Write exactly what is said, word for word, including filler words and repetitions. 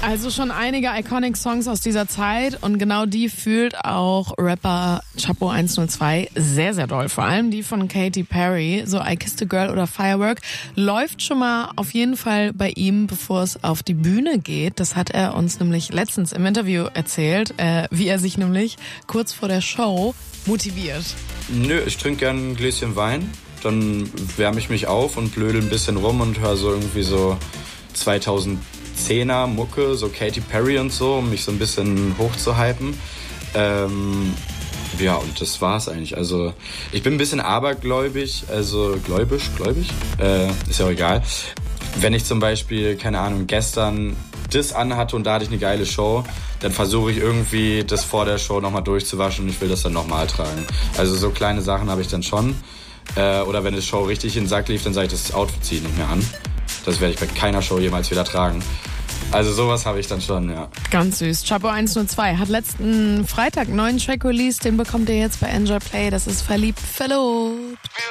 Also schon einige iconic Songs aus dieser Zeit und genau die fühlt auch Rapper Chapo eins null zwei sehr, sehr doll. Vor allem die von Katy Perry, so I Kissed a Girl oder Firework, läuft schon mal auf jeden Fall bei ihm, bevor es auf die Bühne geht. Das hat er uns nämlich letztens im Interview erzählt, äh, wie er sich nämlich kurz vor der Show motiviert. Nö, ich trinke gern ein Gläschen Wein, dann wärme ich mich auf und blödel ein bisschen rum und höre so irgendwie so zweitausendzehner Mucke, so Katy Perry und so, um mich so ein bisschen hochzuhypen. Ähm, ja, und das war's eigentlich. Also ich bin ein bisschen abergläubig, also gläubisch, gläubig, äh, ist ja auch egal. Wenn ich zum Beispiel, keine Ahnung, gestern das anhatte und da hatte ich eine geile Show, dann versuche ich irgendwie das vor der Show nochmal durchzuwaschen und ich will das dann nochmal tragen. Also so kleine Sachen habe ich dann schon. Äh, oder wenn die Show richtig in den Sack lief, dann sage ich, das Outfit ziehe ich nicht mehr an. Das werde ich bei keiner Show jemals wieder tragen. Also sowas habe ich dann schon, ja. Ganz süß. Chapo eins null zwei hat letzten Freitag einen neuen Track released, den bekommt ihr jetzt bei Enjoy Play. Das ist Verliebt, Verlobt.